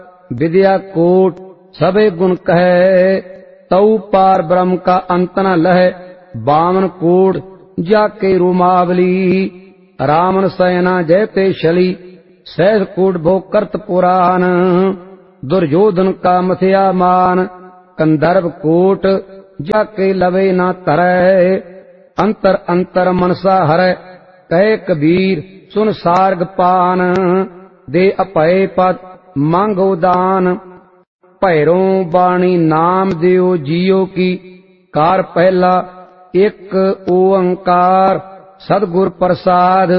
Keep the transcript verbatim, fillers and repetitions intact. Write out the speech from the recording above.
विद्या coat सबे गुण कहे, तऊ पार ब्रह्म का अंत न लहे। बामन कोट जाके रोमावली, रामन सयना जयते शली। सहस कोट भो करत पुराण, दुर्योधन का मथया मान। कंदर्भ कोट जाके लवे ना तरय, अंतर अंतर मनसा हरै। कहे कबीर सुन सार्ग पान, दे अपय पद मांगो दान। भैरो बाणी नाम दियो जियो की, कार पहला एक ओंकार। सदगुर प्रसाद